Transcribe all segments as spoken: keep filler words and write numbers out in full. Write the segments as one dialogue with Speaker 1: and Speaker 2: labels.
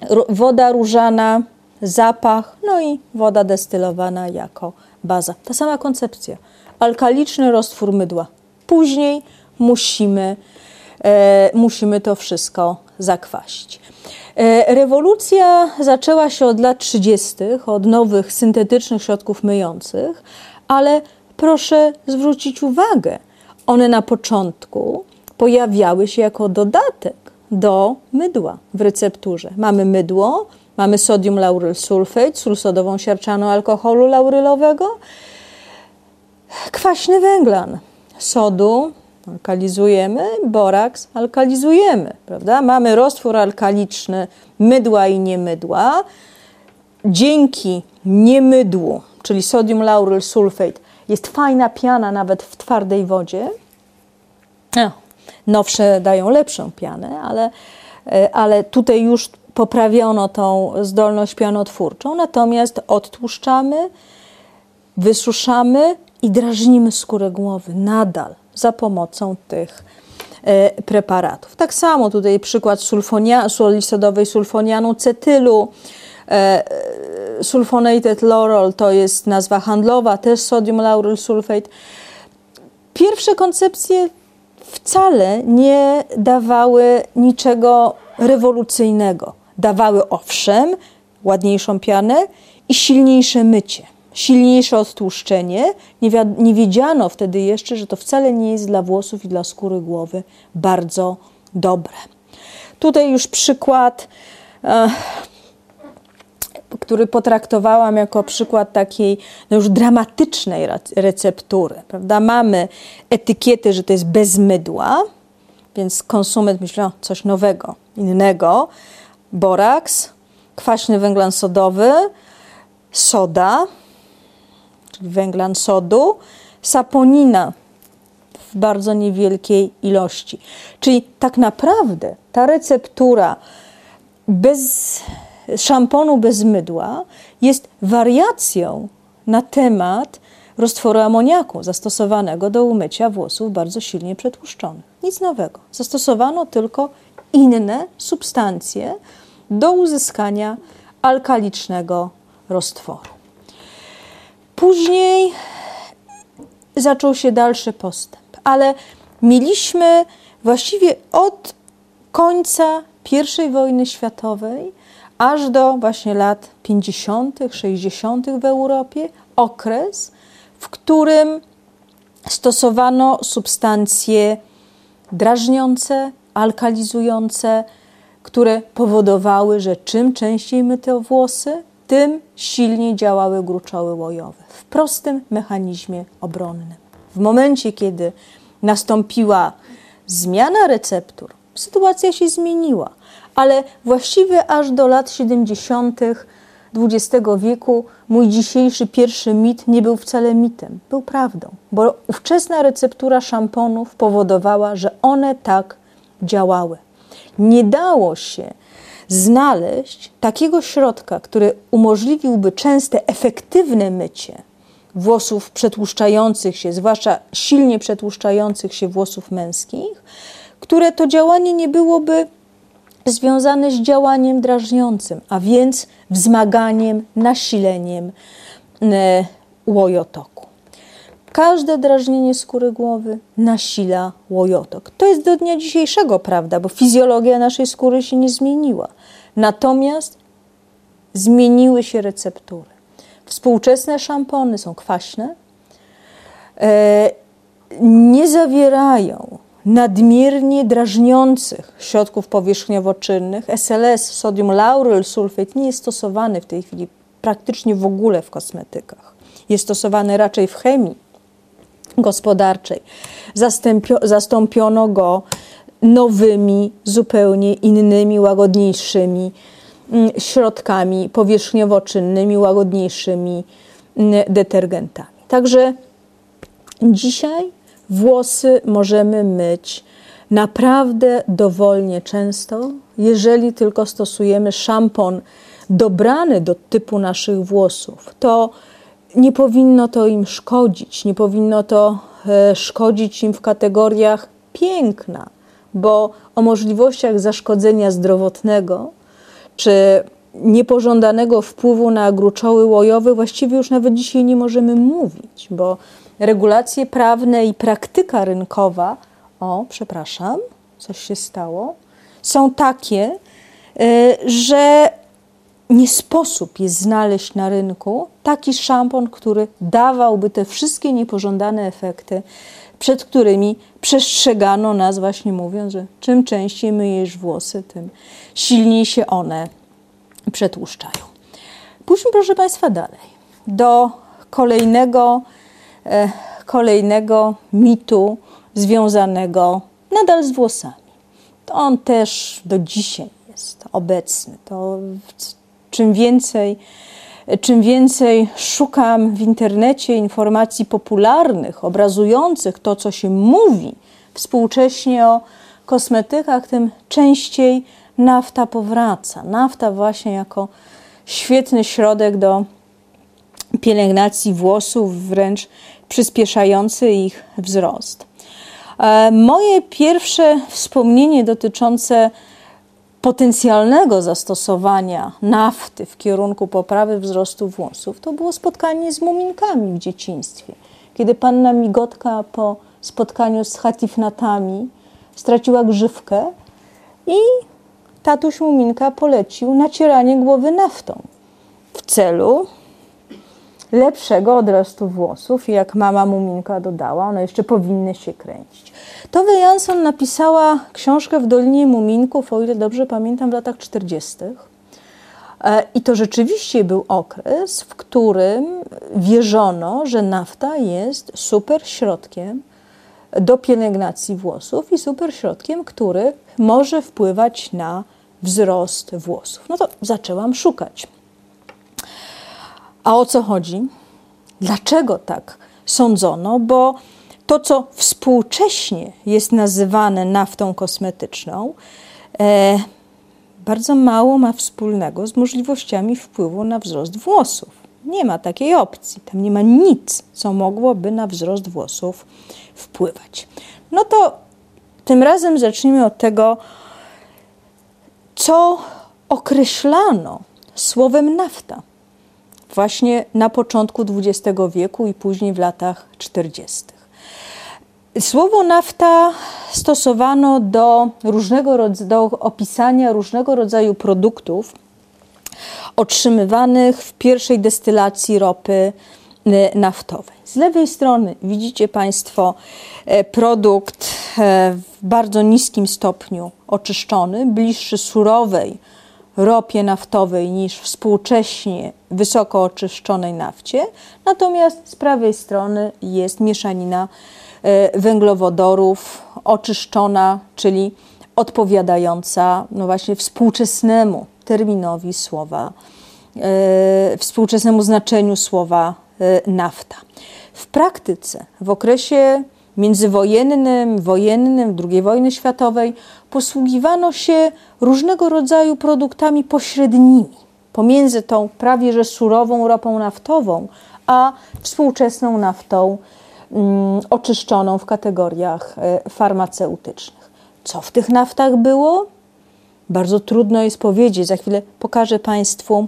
Speaker 1: woda różana, zapach, no i woda destylowana jako baza. Ta sama koncepcja. Alkaliczny roztwór mydła. Później musimy, e, musimy to wszystko zakwasić. E, rewolucja zaczęła się od lat trzydziestych, od nowych syntetycznych środków myjących, ale proszę zwrócić uwagę, one na początku pojawiały się jako dodatek do mydła w recepturze. Mamy mydło, mamy sodium lauryl sulfate, sól sodową siarczaną alkoholu laurylowego, kwaśny węglan, sodu alkalizujemy, boraks alkalizujemy, prawda? Mamy roztwór alkaliczny mydła i niemydła. Dzięki niemydłu, czyli sodium lauryl sulfate, jest fajna piana nawet w twardej wodzie. No, nowsze dają lepszą pianę, ale, ale tutaj już poprawiono tą zdolność pianotwórczą, natomiast odtłuszczamy, wysuszamy i drażnimy skórę głowy nadal za pomocą tych e, preparatów. Tak samo tutaj przykład sulfonia, soli sodowej sulfonianu cetylu, e, sulfonated laurel to jest nazwa handlowa, też sodium lauryl sulfate. Pierwsze koncepcje wcale nie dawały niczego rewolucyjnego. Dawały owszem ładniejszą pianę i silniejsze mycie, silniejsze odtłuszczenie. Nie, nie wiedziano wtedy jeszcze, że to wcale nie jest dla włosów i dla skóry głowy bardzo dobre. Tutaj już przykład, e, który potraktowałam jako przykład takiej no już dramatycznej receptury. Prawda? Mamy etykiety, że to jest bez mydła, więc konsument myśli, o, coś nowego, innego. Boraks, kwaśny węglan sodowy, soda, czyli węglan sodu, saponina w bardzo niewielkiej ilości. Czyli tak naprawdę ta receptura bez szamponu bez mydła jest wariacją na temat roztworu amoniaku zastosowanego do umycia włosów bardzo silnie przetłuszczonych. Nic nowego. Zastosowano tylko inne substancje do uzyskania alkalicznego roztworu. Później zaczął się dalszy postęp, ale mieliśmy właściwie od końca pierwszej wojny światowej aż do właśnie lat pięćdziesiątych, sześćdziesiątych w Europie okres, w którym stosowano substancje drażniące, alkalizujące, które powodowały, że czym częściej myto włosy, tym silniej działały gruczoły łojowe w prostym mechanizmie obronnym. W momencie, kiedy nastąpiła zmiana receptur, sytuacja się zmieniła, ale właściwie aż do lat siedemdziesiątych dwudziestego wieku mój dzisiejszy pierwszy mit nie był wcale mitem, był prawdą, bo ówczesna receptura szamponów powodowała, że one tak działały. Nie dało się znaleźć takiego środka, który umożliwiłby częste, efektywne mycie włosów przetłuszczających się, zwłaszcza silnie przetłuszczających się włosów męskich, które to działanie nie byłoby związane z działaniem drażniącym, a więc wzmaganiem, nasileniem e, łojotoku. Każde drażnienie skóry głowy nasila łojotok. To jest do dnia dzisiejszego prawda, bo fizjologia naszej skóry się nie zmieniła. Natomiast zmieniły się receptury. Współczesne szampony są kwaśne, e, nie zawierają nadmiernie drażniących środków powierzchniowo-czynnych. S L S, sodium lauryl sulfate, nie jest stosowany w tej chwili praktycznie w ogóle w kosmetykach. Jest stosowany raczej w chemii gospodarczej. Zastępio, zastąpiono go nowymi, zupełnie innymi, łagodniejszymi środkami powierzchniowo-czynnymi, łagodniejszymi detergentami. Także dzisiaj włosy możemy myć naprawdę dowolnie często, jeżeli tylko stosujemy szampon dobrany do typu naszych włosów. To nie powinno to im szkodzić, nie powinno to e, szkodzić im w kategoriach piękna, bo o możliwościach zaszkodzenia zdrowotnego czy niepożądanego wpływu na gruczoły łojowe właściwie już nawet dzisiaj nie możemy mówić, bo regulacje prawne i praktyka rynkowa, o, przepraszam, coś się stało, są takie, że nie sposób jest znaleźć na rynku taki szampon, który dawałby te wszystkie niepożądane efekty, przed którymi przestrzegano nas, właśnie mówiąc, że czym częściej myjesz włosy, tym silniej się one przetłuszczają. Pójdźmy, proszę Państwa, dalej do kolejnego, e, kolejnego mitu związanego nadal z włosami. To on też do dzisiaj jest obecny. To czym więcej, czym więcej szukam w internecie informacji popularnych, obrazujących to, co się mówi współcześnie o kosmetykach, tym częściej nafta powraca. Nafta właśnie jako świetny środek do pielęgnacji włosów, wręcz przyspieszający ich wzrost. Moje pierwsze wspomnienie dotyczące potencjalnego zastosowania nafty w kierunku poprawy wzrostu włosów to było spotkanie z muminkami w dzieciństwie. Kiedy panna Migotka po spotkaniu z hatifnatami straciła grzywkę i tatuś muminka polecił nacieranie głowy naftą w celu lepszego odrostu włosów i jak mama muminka dodała, one jeszcze powinny się kręcić. Tove Jansson napisała książkę W Dolinie Muminków, o ile dobrze pamiętam, w latach czterdziestych. I to rzeczywiście był okres, w którym wierzono, że nafta jest super środkiem do pielęgnacji włosów i super środkiem, który może wpływać na wzrost włosów. No to zaczęłam szukać. A o co chodzi? Dlaczego tak sądzono? Bo to, co współcześnie jest nazywane naftą kosmetyczną, e, bardzo mało ma wspólnego z możliwościami wpływu na wzrost włosów. Nie ma takiej opcji. Tam nie ma nic, co mogłoby na wzrost włosów wpływać. No to tym razem zacznijmy od tego, co określano słowem nafta właśnie na początku dwudziestego wieku i później w latach czterdziestych. Słowo nafta stosowano do, różnego rodzaju, do opisania różnego rodzaju produktów otrzymywanych w pierwszej destylacji ropy naftowej. Z lewej strony widzicie Państwo produkt w bardzo niskim stopniu oczyszczony, bliższy surowej ropie naftowej niż współcześnie wysoko oczyszczonej nafcie. Natomiast z prawej strony jest mieszanina węglowodorów oczyszczona, czyli odpowiadająca no właśnie współczesnemu terminowi słowa, e, współczesnemu znaczeniu słowa e, nafta. W praktyce w okresie międzywojennym, wojennym, drugiej wojny światowej posługiwano się różnego rodzaju produktami pośrednimi pomiędzy tą prawie że surową ropą naftową, a współczesną naftą mm, oczyszczoną w kategoriach e, farmaceutycznych. Co w tych naftach było? Bardzo trudno jest powiedzieć. Za chwilę pokażę Państwu,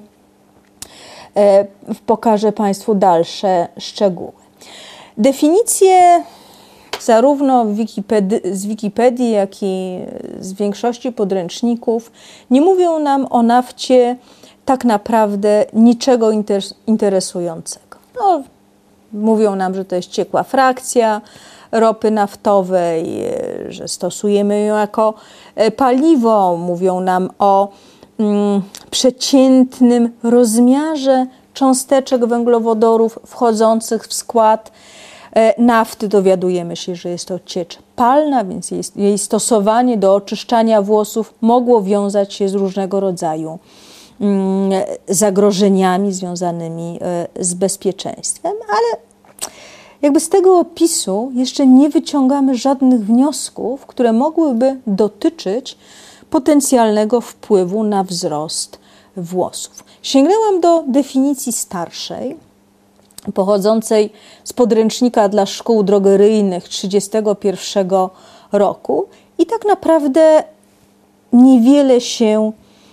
Speaker 1: e, pokażę Państwu dalsze szczegóły. Definicje zarówno Wikipedii, z Wikipedii, jak i z większości podręczników nie mówią nam o nafcie tak naprawdę niczego interesującego. No, mówią nam, że to jest ciekła frakcja ropy naftowej, że stosujemy ją jako paliwo. Mówią nam o mm, przeciętnym rozmiarze cząsteczek węglowodorów wchodzących w skład nafty. Dowiadujemy się, że jest to ciecz palna, więc jej, jej stosowanie do oczyszczania włosów mogło wiązać się z różnego rodzaju mm, zagrożeniami związanymi z bezpieczeństwem, ale jakby z tego opisu jeszcze nie wyciągamy żadnych wniosków, które mogłyby dotyczyć potencjalnego wpływu na wzrost włosów. Sięgnęłam do definicji starszej, pochodzącej z podręcznika dla szkół drogeryjnych trzydziestego pierwszego roku i tak naprawdę niewiele się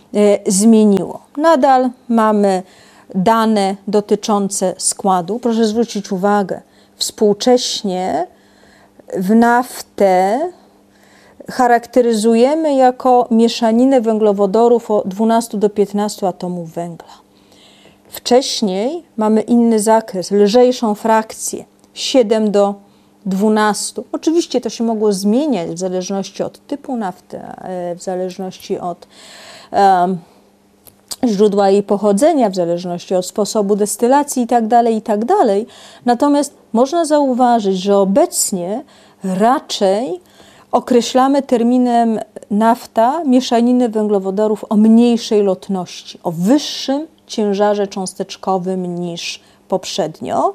Speaker 1: zmieniło. Nadal mamy dane dotyczące składu. Proszę zwrócić uwagę, współcześnie w naftę charakteryzujemy jako mieszaninę węglowodorów o dwunastu do piętnastu atomów węgla. Wcześniej mamy inny zakres, lżejszą frakcję, siedem do dwunastu. Oczywiście to się mogło zmieniać w zależności od typu nafty, w zależności od um, źródła jej pochodzenia, w zależności od sposobu destylacji itd., itd. Natomiast można zauważyć, że obecnie raczej określamy terminem nafta mieszaninę węglowodorów o mniejszej lotności, o wyższym ciężarze cząsteczkowym niż poprzednio.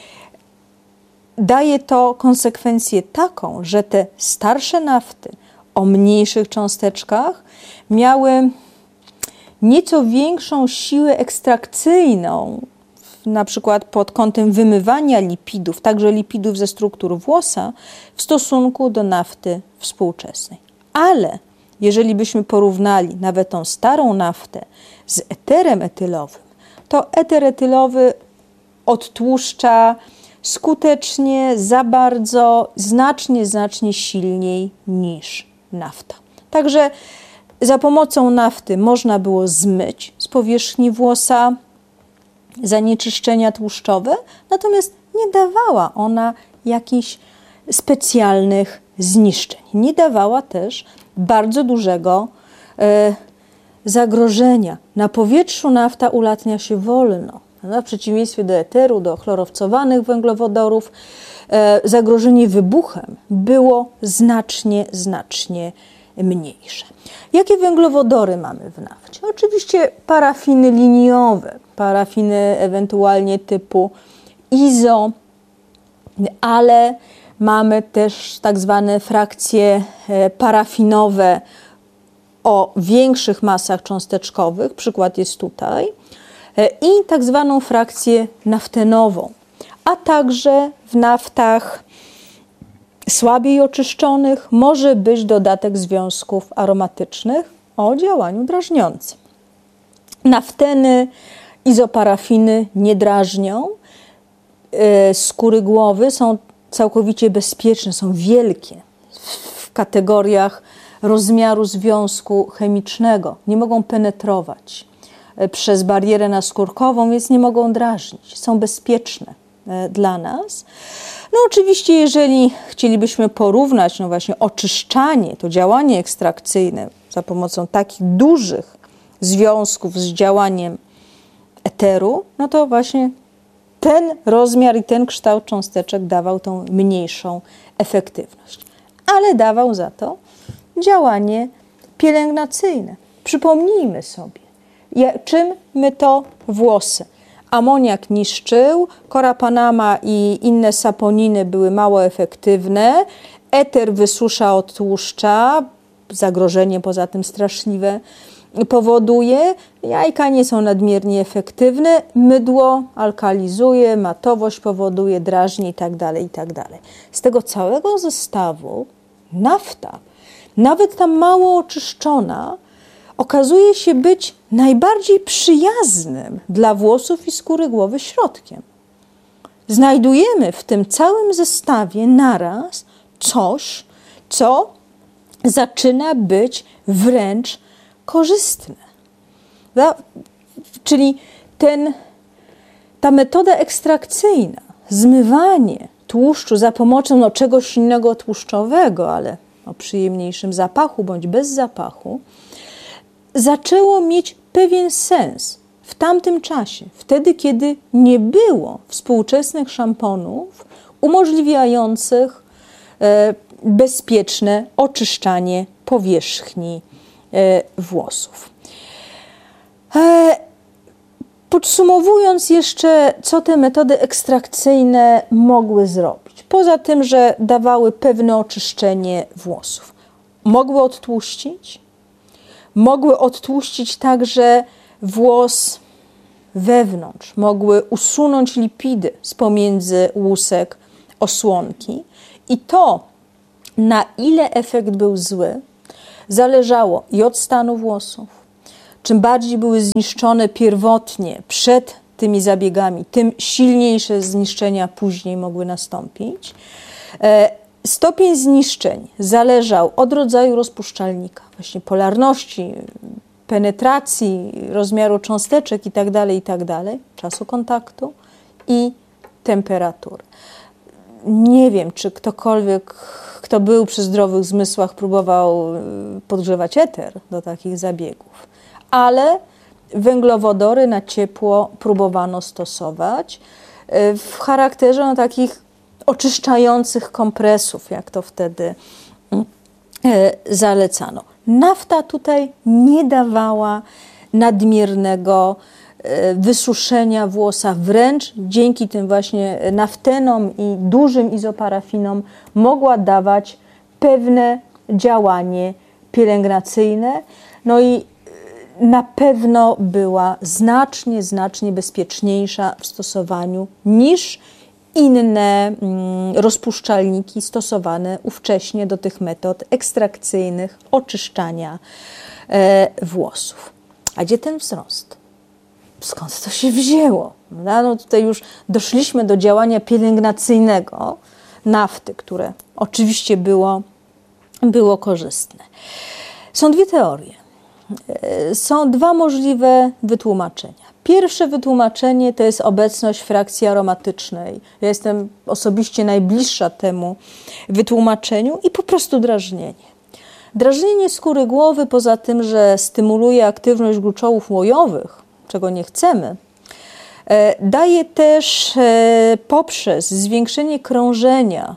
Speaker 1: Daje to konsekwencję taką, że te starsze nafty o mniejszych cząsteczkach miały nieco większą siłę ekstrakcyjną, na przykład pod kątem wymywania lipidów, także lipidów ze struktur włosa, w stosunku do nafty współczesnej. Ale jeżeli byśmy porównali nawet tą starą naftę z eterem etylowym, to eter etylowy odtłuszcza skutecznie, za bardzo, znacznie, znacznie silniej niż nafta. Także za pomocą nafty można było zmyć z powierzchni włosa zanieczyszczenia tłuszczowe, natomiast nie dawała ona jakichś specjalnych zniszczeń. Nie dawała też bardzo dużego e, zagrożenia. Na powietrzu nafta ulatnia się wolno. W przeciwieństwie do eteru, do chlorowcowanych węglowodorów, e, zagrożenie wybuchem było znacznie, znacznie mniejsze. Jakie węglowodory mamy w nafcie? Oczywiście parafiny liniowe, parafiny ewentualnie typu izo, ale mamy też tak zwane frakcje parafinowe o większych masach cząsteczkowych, przykład jest tutaj, i tak zwaną frakcję naftenową, a także w naftach słabiej oczyszczonych może być dodatek związków aromatycznych o działaniu drażniącym. Nafteny, izoparafiny nie drażnią, skóry głowy są całkowicie bezpieczne, są wielkie w kategoriach rozmiaru związku chemicznego, nie mogą penetrować przez barierę naskórkową, więc nie mogą drażnić, są bezpieczne dla nas. No oczywiście, jeżeli chcielibyśmy porównać no właśnie oczyszczanie, to działanie ekstrakcyjne za pomocą takich dużych związków z działaniem eteru, no to właśnie ten rozmiar i ten kształt cząsteczek dawał tą mniejszą efektywność. Ale dawał za to działanie pielęgnacyjne. Przypomnijmy sobie, czym my to włosy. Amoniak niszczył, Cora Panama i inne saponiny były mało efektywne, eter wysusza, odtłuszcza, zagrożenie poza tym straszliwe powoduje, jajka nie są nadmiernie efektywne, mydło alkalizuje, matowość powoduje, drażni itd., itd. Z tego całego zestawu nafta, nawet ta mało oczyszczona, okazuje się być najbardziej przyjaznym dla włosów i skóry głowy środkiem. Znajdujemy w tym całym zestawie naraz coś, co zaczyna być wręcz korzystne. Czyli ten, ta metoda ekstrakcyjna, zmywanie tłuszczu za pomocą no, czegoś innego tłuszczowego, ale o przyjemniejszym zapachu bądź bez zapachu, zaczęło mieć pewien sens w tamtym czasie, wtedy, kiedy nie było współczesnych szamponów umożliwiających e, bezpieczne oczyszczanie powierzchni e, włosów. E, podsumowując jeszcze, co te metody ekstrakcyjne mogły zrobić, poza tym, że dawały pewne oczyszczenie włosów. Mogły odtłuścić, mogły odtłuścić także włos wewnątrz, mogły usunąć lipidy z pomiędzy łusek osłonki i to, na ile efekt był zły, zależało i od stanu włosów, czym bardziej były zniszczone pierwotnie przed tymi zabiegami, tym silniejsze zniszczenia później mogły nastąpić. Stopień zniszczeń zależał od rodzaju rozpuszczalnika, właśnie polarności, penetracji, rozmiaru cząsteczek itd., itd., czasu kontaktu i temperatury. Nie wiem, czy ktokolwiek, kto był przy zdrowych zmysłach, próbował podgrzewać eter do takich zabiegów, ale węglowodory na ciepło próbowano stosować w charakterze no, takich oczyszczających kompresów, jak to wtedy zalecano. Nafta tutaj nie dawała nadmiernego wysuszenia włosa, wręcz dzięki tym właśnie naftenom i dużym izoparafinom mogła dawać pewne działanie pielęgnacyjne, no i na pewno była znacznie, znacznie bezpieczniejsza w stosowaniu niż inne mm, rozpuszczalniki stosowane ufcześnie do tych metod ekstrakcyjnych oczyszczania e, włosów. A gdzie ten wzrost? Skąd to się wzięło? No tutaj już doszliśmy do działania pielęgnacyjnego nafty, które oczywiście było, było korzystne. Są dwie teorie. Są dwa możliwe wytłumaczenia. Pierwsze wytłumaczenie to jest obecność frakcji aromatycznej. Ja jestem osobiście najbliższa temu wytłumaczeniu i po prostu drażnienie. Drażnienie skóry głowy, poza tym, że stymuluje aktywność gruczołów łojowych, czego nie chcemy, daje też poprzez zwiększenie krążenia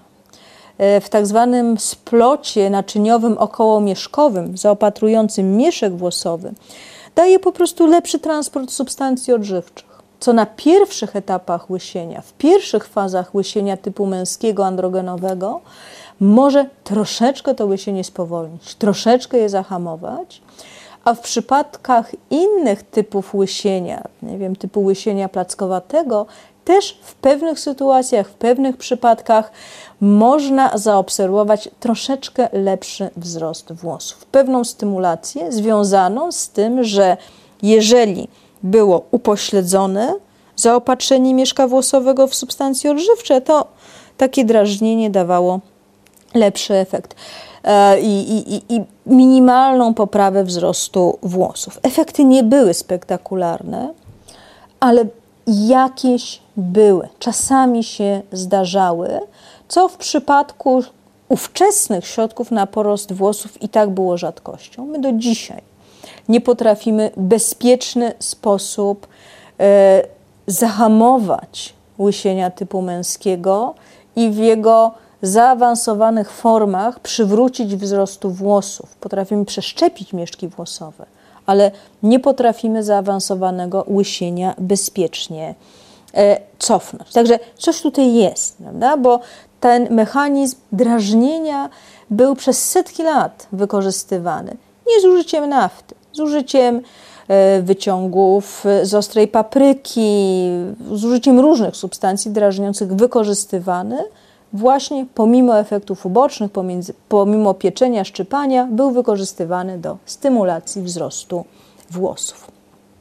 Speaker 1: w tak zwanym splocie naczyniowym okołomieszkowym zaopatrującym mieszek włosowy, daje po prostu lepszy transport substancji odżywczych, co na pierwszych etapach łysienia, w pierwszych fazach łysienia typu męskiego, androgenowego, może troszeczkę to łysienie spowolnić, troszeczkę je zahamować, a w przypadkach innych typów łysienia, nie wiem, typu łysienia plackowatego, też w pewnych sytuacjach, w pewnych przypadkach można zaobserwować troszeczkę lepszy wzrost włosów. Pewną stymulację związaną z tym, że jeżeli było upośledzone zaopatrzenie mieszka włosowego w substancje odżywcze, to takie drażnienie dawało lepszy efekt i, i, i minimalną poprawę wzrostu włosów. Efekty nie były spektakularne, ale jakieś były, czasami się zdarzały, co w przypadku ówczesnych środków na porost włosów i tak było rzadkością. My do dzisiaj nie potrafimy w bezpieczny sposób e, zahamować łysienia typu męskiego i w jego zaawansowanych formach przywrócić wzrostu włosów. Potrafimy przeszczepić mieszki włosowe, ale nie potrafimy zaawansowanego łysienia bezpiecznie e, cofnąć. Także coś tutaj jest, prawda? Bo ten mechanizm drażnienia był przez setki lat wykorzystywany. Nie z użyciem nafty, z użyciem e, wyciągów z ostrej papryki, z użyciem różnych substancji drażniących wykorzystywany. Właśnie pomimo efektów ubocznych, pomiędzy, pomimo pieczenia, szczypania, był wykorzystywany do stymulacji wzrostu włosów.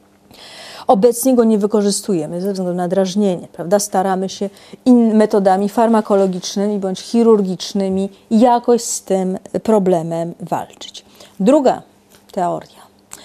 Speaker 1: Obecnie go nie wykorzystujemy ze względu na drażnienie, prawda? Staramy się in, metodami farmakologicznymi bądź chirurgicznymi jakoś z tym problemem walczyć. Druga teoria.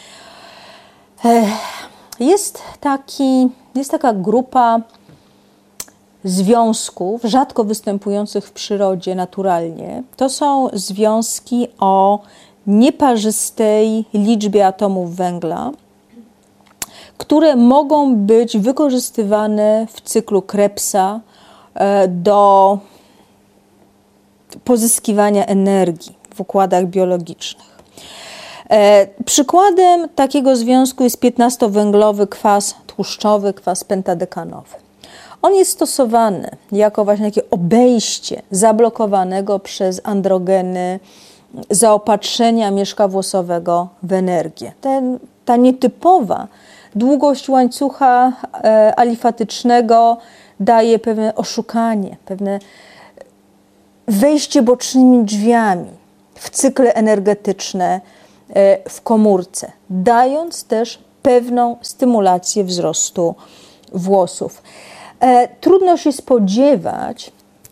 Speaker 1: Jest, taki, jest taka grupa związków rzadko występujących w przyrodzie naturalnie. To są związki o nieparzystej liczbie atomów węgla, które mogą być wykorzystywane w cyklu Krebsa do pozyskiwania energii w układach biologicznych. Przykładem takiego związku jest piętnastowęglowy kwas tłuszczowy, kwas pentadekanowy. On jest stosowany jako właśnie takie obejście zablokowanego przez androgeny zaopatrzenia mieszka włosowego w energię. Ten, ta nietypowa długość łańcucha e, alifatycznego daje pewne oszukanie, pewne wejście bocznymi drzwiami w cykle energetyczne e, w komórce, dając też pewną stymulację wzrostu włosów. E, trudno się spodziewać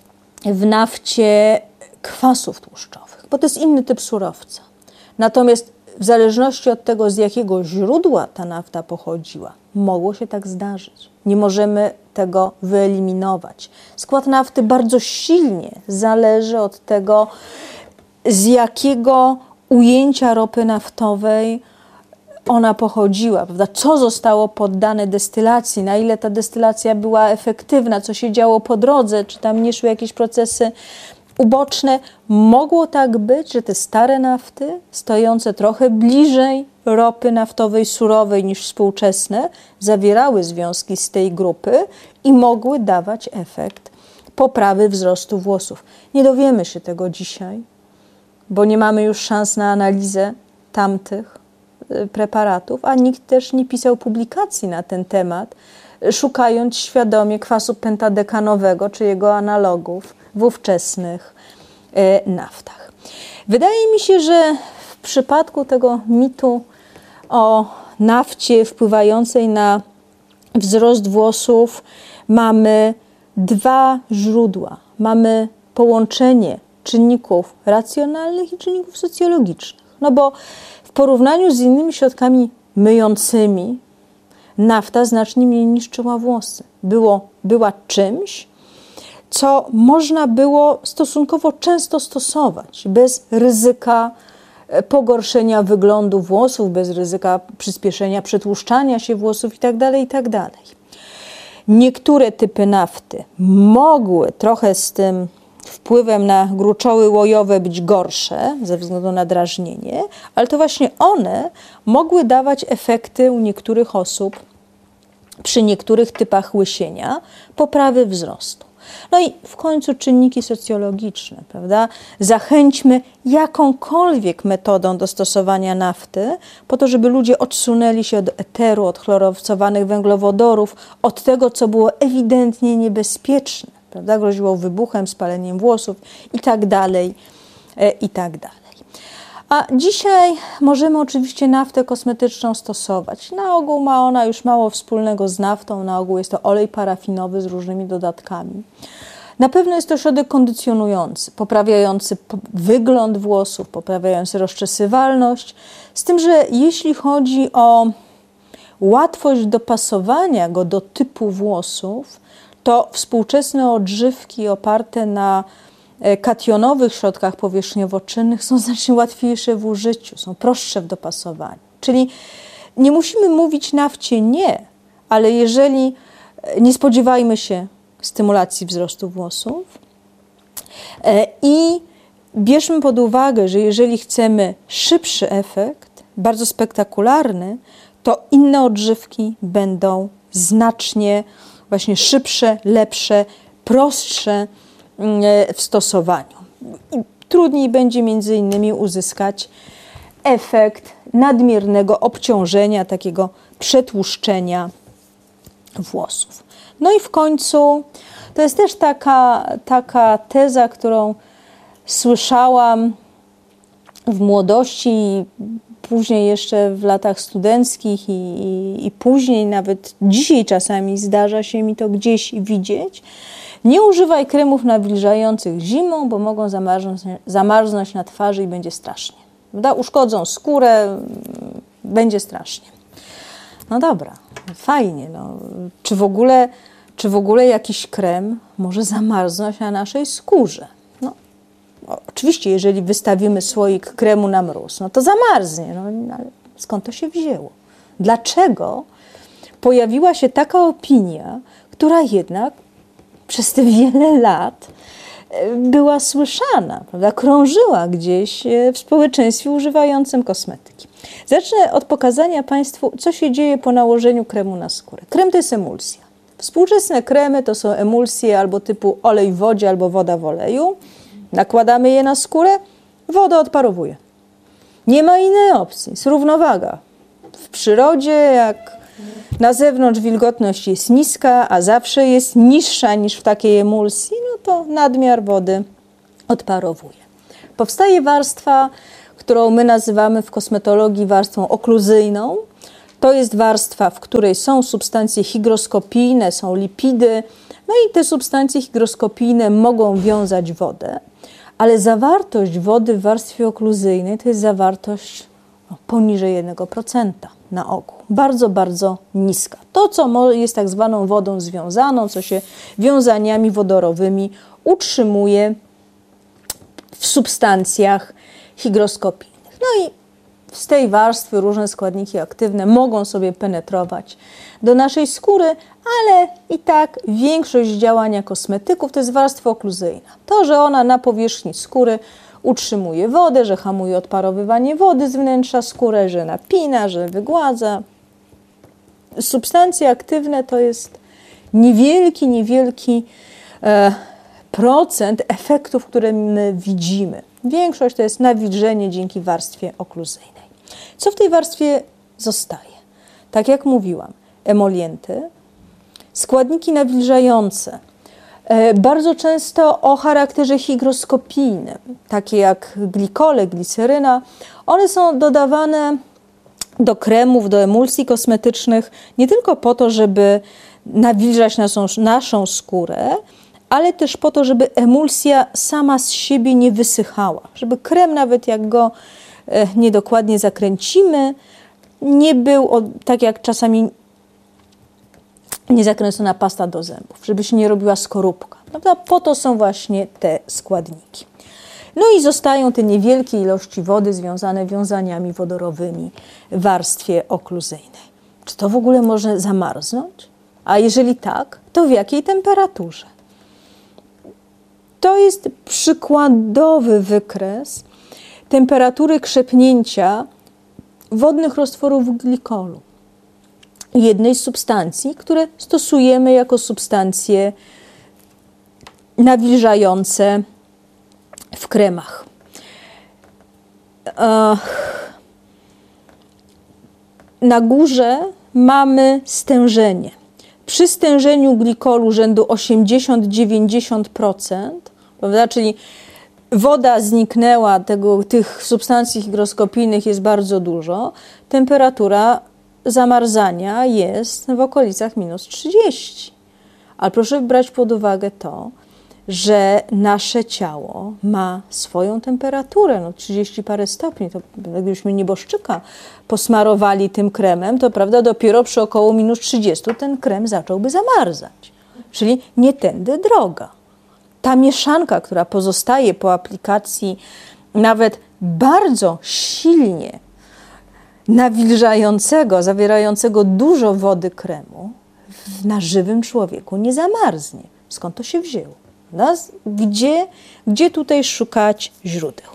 Speaker 1: w nafcie kwasów tłuszczowych, bo to jest inny typ surowca. Natomiast w zależności od tego, z jakiego źródła ta nafta pochodziła, mogło się tak zdarzyć. Nie możemy tego wyeliminować. Skład nafty bardzo silnie zależy od tego, z jakiego ujęcia ropy naftowej ona pochodziła, prawda? Co zostało poddane destylacji, na ile ta destylacja była efektywna, co się działo po drodze, czy tam nie szły jakieś procesy uboczne. Mogło tak być, że te stare nafty, stojące trochę bliżej ropy naftowej surowej niż współczesne, zawierały związki z tej grupy i mogły dawać efekt poprawy wzrostu włosów. Nie dowiemy się tego dzisiaj, bo nie mamy już szans na analizę tamtych preparatów, a nikt też nie pisał publikacji na ten temat, szukając świadomie kwasu pentadekanowego czy jego analogów w ówczesnych e, naftach. Wydaje mi się, że w przypadku tego mitu o nafcie wpływającej na wzrost włosów mamy dwa źródła. Mamy połączenie czynników racjonalnych i czynników socjologicznych. No bo w porównaniu z innymi środkami myjącymi nafta znacznie mniej niszczyła włosy. Było, była czymś, co można było stosunkowo często stosować, bez ryzyka pogorszenia wyglądu włosów, bez ryzyka przyspieszenia przetłuszczania się włosów itd., itd. Niektóre typy nafty mogły trochę z tym wpływem na gruczoły łojowe być gorsze ze względu na drażnienie, ale to właśnie one mogły dawać efekty u niektórych osób przy niektórych typach łysienia poprawy wzrostu. No i w końcu czynniki socjologiczne, prawda? Zachęćmy jakąkolwiek metodą do stosowania nafty po to, żeby ludzie odsunęli się od eteru, od chlorowcowanych węglowodorów, od tego, co było ewidentnie niebezpieczne, prawda? Groziło wybuchem, spaleniem włosów i tak dalej, i tak dalej. A dzisiaj możemy oczywiście naftę kosmetyczną stosować. Na ogół ma ona już mało wspólnego z naftą, na ogół jest to olej parafinowy z różnymi dodatkami. Na pewno jest to środek kondycjonujący, poprawiający wygląd włosów, poprawiający rozczesywalność, z tym, że jeśli chodzi o łatwość dopasowania go do typu włosów, to współczesne odżywki oparte na kationowych środkach powierzchniowo-czynnych są znacznie łatwiejsze w użyciu, są prostsze w dopasowaniu. Czyli nie musimy mówić nafcie nie, ale jeżeli nie spodziewajmy się stymulacji wzrostu włosów i bierzmy pod uwagę, że jeżeli chcemy szybszy efekt, bardzo spektakularny, to inne odżywki będą znacznie właśnie szybsze, lepsze, prostsze w stosowaniu. I trudniej będzie między innymi uzyskać efekt nadmiernego obciążenia, takiego przetłuszczenia włosów. No i w końcu to jest też taka, taka teza, którą słyszałam w młodości i później jeszcze w latach studenckich i, i, i później, nawet dzisiaj czasami zdarza się mi to gdzieś widzieć. Nie używaj kremów nawilżających zimą, bo mogą zamarznąć, zamarznąć na twarzy i będzie strasznie. Prawda? Uszkodzą skórę, będzie strasznie. No dobra, fajnie. No. Czy w ogóle, czy w ogóle jakiś krem może zamarznąć na naszej skórze? No, oczywiście, jeżeli wystawimy słoik kremu na mróz, no to zamarznie. No, ale skąd to się wzięło? Dlaczego pojawiła się taka opinia, która jednak przez te wiele lat była słyszana, prawda? Krążyła gdzieś w społeczeństwie używającym kosmetyki. Zacznę od pokazania Państwu, co się dzieje po nałożeniu kremu na skórę. Krem to jest emulsja. Współczesne kremy to są emulsje albo typu olej w wodzie, albo woda w oleju. Nakładamy je na skórę, woda odparowuje. Nie ma innej opcji, jest równowaga. W przyrodzie, jak na zewnątrz wilgotność jest niska, a zawsze jest niższa niż w takiej emulsji, no to nadmiar wody odparowuje. Powstaje warstwa, którą my nazywamy w kosmetologii warstwą okluzyjną. To jest warstwa, w której są substancje hygroskopijne, są lipidy, no i te substancje hygroskopijne mogą wiązać wodę, ale zawartość wody w warstwie okluzyjnej to jest zawartość no, poniżej jednego procenta na ogół. Bardzo, bardzo niska. To, co jest tak zwaną wodą związaną, co się wiązaniami wodorowymi utrzymuje w substancjach hygroskopijnych. No i z tej warstwy różne składniki aktywne mogą sobie penetrować do naszej skóry, ale i tak większość działania kosmetyków to jest warstwa okluzyjna. To, że ona na powierzchni skóry utrzymuje wodę, że hamuje odparowywanie wody z wnętrza skóry, że napina, że wygładza. Substancje aktywne to jest niewielki, niewielki e, procent efektów, które my widzimy. Większość to jest nawilżenie dzięki warstwie okluzyjnej. Co w tej warstwie zostaje? Tak jak mówiłam, emolienty, składniki nawilżające, e, bardzo często o charakterze hygroskopijnym, takie jak glikole, gliceryna, one są dodawane do kremów, do emulsji kosmetycznych, nie tylko po to, żeby nawilżać naszą, naszą skórę, ale też po to, żeby emulsja sama z siebie nie wysychała, żeby krem, nawet jak go e, niedokładnie zakręcimy, nie był, o, tak jak czasami niezakręcona pasta do zębów, żeby się nie robiła skorupka. Prawda? Po to są właśnie te składniki. No i zostają te niewielkie ilości wody związane wiązaniami wodorowymi w warstwie okluzyjnej. Czy to w ogóle może zamarznąć? A jeżeli tak, to w jakiej temperaturze? To jest przykładowy wykres temperatury krzepnięcia wodnych roztworów glikolu, jednej z substancji, które stosujemy jako substancje nawilżające w kremach. Na górze mamy stężenie. Przy stężeniu glikolu rzędu osiemdziesiąt do dziewięćdziesięciu procent, prawda, czyli woda zniknęła, tego, tych substancji hygroskopijnych jest bardzo dużo, temperatura zamarzania jest w okolicach minus trzydzieści. Ale proszę brać pod uwagę to, że nasze ciało ma swoją temperaturę, no trzydzieści parę stopni, to gdybyśmy nieboszczyka posmarowali tym kremem, to prawda, dopiero przy około minus trzydziestu ten krem zacząłby zamarzać. Czyli nie tędy droga. Ta mieszanka, która pozostaje po aplikacji nawet bardzo silnie nawilżającego, zawierającego dużo wody kremu, na żywym człowieku nie zamarznie. Skąd to się wzięło? Gdzie, gdzie tutaj szukać źródeł?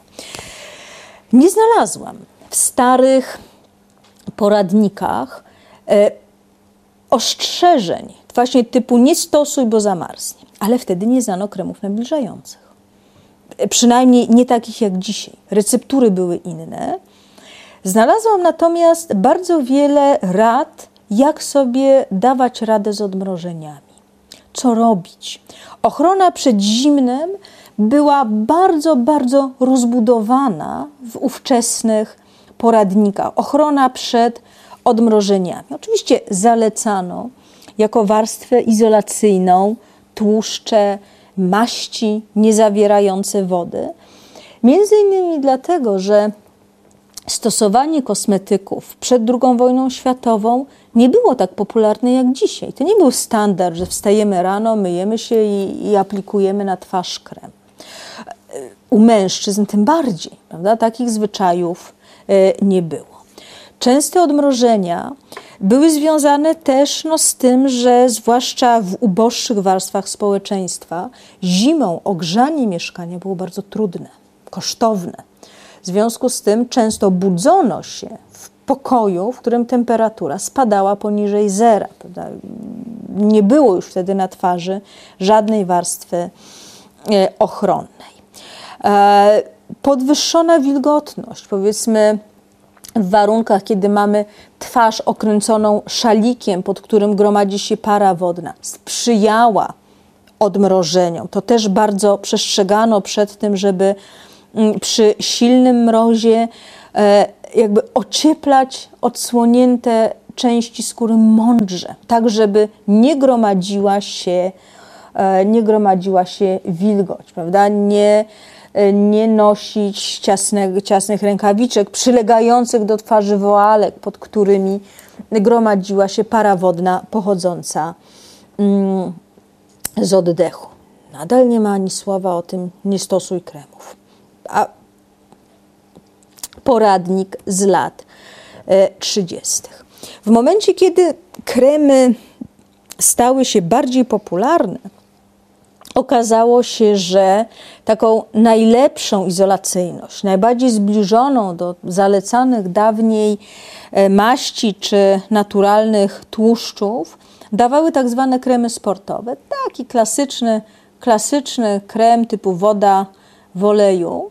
Speaker 1: Nie znalazłam w starych poradnikach e, ostrzeżeń właśnie typu nie stosuj, bo zamarznie. Ale wtedy nie znano kremów nawilżających. E, przynajmniej nie takich jak dzisiaj. Receptury były inne. Znalazłam natomiast bardzo wiele rad, jak sobie dawać radę z odmrożeniami. Co robić? Ochrona przed zimnem była bardzo, bardzo rozbudowana w ówczesnych poradnikach. Ochrona przed odmrożeniami. Oczywiście zalecano jako warstwę izolacyjną tłuszcze, maści niezawierające wody. Między innymi dlatego, że stosowanie kosmetyków przed drugą wojną światową nie było tak popularne jak dzisiaj. To nie był standard, że wstajemy rano, myjemy się i, i aplikujemy na twarz krem. U mężczyzn tym bardziej, prawda? Takich zwyczajów y, nie było. Częste odmrożenia były związane też no, z tym, że zwłaszcza w uboższych warstwach społeczeństwa zimą ogrzanie mieszkania było bardzo trudne, kosztowne. W związku z tym często budzono się w pokoju, w którym temperatura spadała poniżej zera. Prawda? Nie było już wtedy na twarzy żadnej warstwy ochronnej. Podwyższona wilgotność, powiedzmy w warunkach, kiedy mamy twarz okręconą szalikiem, pod którym gromadzi się para wodna, sprzyjała odmrożeniom. To też bardzo przestrzegano przed tym, żeby przy silnym mrozie jakby ocieplać odsłonięte części skóry mądrze, tak żeby nie gromadziła się, nie gromadziła się wilgoć, prawda? Nie, nie nosić ciasnych, ciasnych rękawiczek przylegających do twarzy woalek, pod którymi gromadziła się para wodna pochodząca mm, z oddechu. Nadal nie ma ani słowa o tym, nie stosuj kremów. A poradnik z lat trzydziestych. W momencie, kiedy kremy stały się bardziej popularne, okazało się, że taką najlepszą izolacyjność, najbardziej zbliżoną do zalecanych dawniej maści czy naturalnych tłuszczów, dawały tak zwane kremy sportowe. Taki klasyczny, klasyczny krem typu woda w oleju.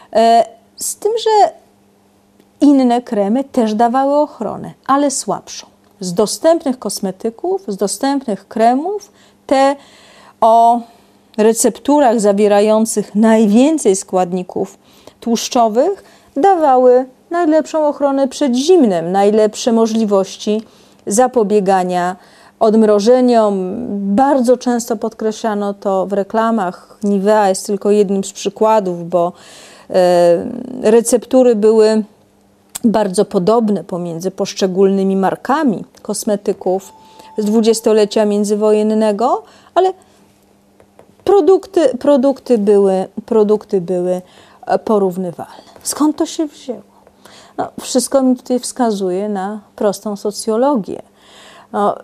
Speaker 1: Z tym, że inne kremy też dawały ochronę, ale słabszą. Z dostępnych kosmetyków, z dostępnych kremów, te o recepturach zawierających najwięcej składników tłuszczowych dawały najlepszą ochronę przed zimnem, najlepsze możliwości zapobiegania odmrożeniom. Bardzo często podkreślano to w reklamach. Nivea jest tylko jednym z przykładów, bo e, receptury były bardzo podobne pomiędzy poszczególnymi markami kosmetyków z dwudziestolecia międzywojennego, ale produkty, produkty, były, produkty były porównywalne. Skąd to się wzięło? No, wszystko mi tutaj wskazuje na prostą socjologię. No,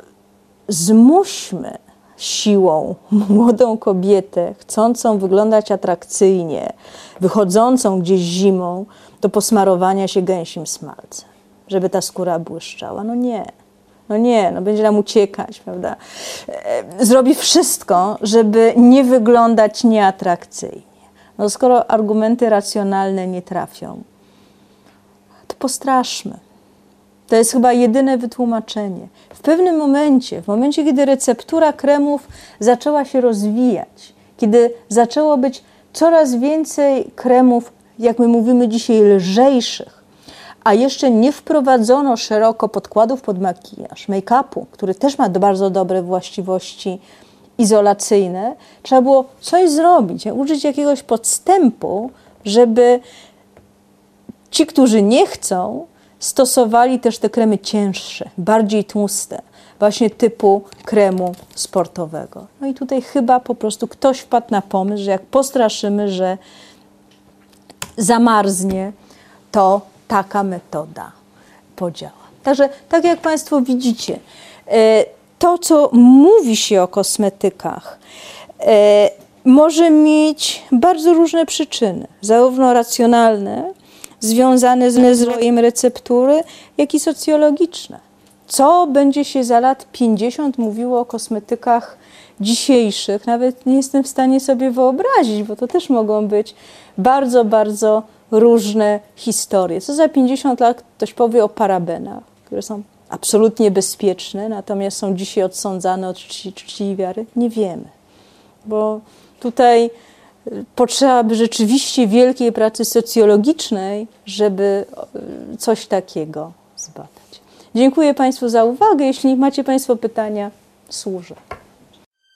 Speaker 1: zmuśmy siłą młodą kobietę, chcącą wyglądać atrakcyjnie, wychodzącą gdzieś zimą, do posmarowania się gęsim smalcem, żeby ta skóra błyszczała. No nie, no nie, no będzie nam uciekać, prawda? Zrobi wszystko, żeby nie wyglądać nieatrakcyjnie. No skoro argumenty racjonalne nie trafią, to postraszmy. To jest chyba jedyne wytłumaczenie. W pewnym momencie, w momencie, kiedy receptura kremów zaczęła się rozwijać, kiedy zaczęło być coraz więcej kremów, jak my mówimy dzisiaj, lżejszych, a jeszcze nie wprowadzono szeroko podkładów pod makijaż, make-upu, który też ma bardzo dobre właściwości izolacyjne, trzeba było coś zrobić, użyć jakiegoś podstępu, żeby ci, którzy nie chcą, stosowali też te kremy cięższe, bardziej tłuste, właśnie typu kremu sportowego. No i tutaj chyba po prostu ktoś wpadł na pomysł, że jak postraszymy, że zamarznie, to taka metoda podziała. Także, tak jak Państwo widzicie, to, co mówi się o kosmetykach, może mieć bardzo różne przyczyny, zarówno racjonalne, związane z rozwojem receptury, jak i socjologiczne. Co będzie się za lat pięćdziesiąt mówiło o kosmetykach dzisiejszych, nawet nie jestem w stanie sobie wyobrazić, bo to też mogą być bardzo, bardzo różne historie. Co za pięćdziesiąt lat ktoś powie o parabenach, które są absolutnie bezpieczne, natomiast są dzisiaj odsądzane od czci, czci i wiary? Nie wiemy, bo tutaj potrzeba by rzeczywiście wielkiej pracy socjologicznej, żeby coś takiego zbadać. Dziękuję Państwu za uwagę. Jeśli macie Państwo pytania, służę.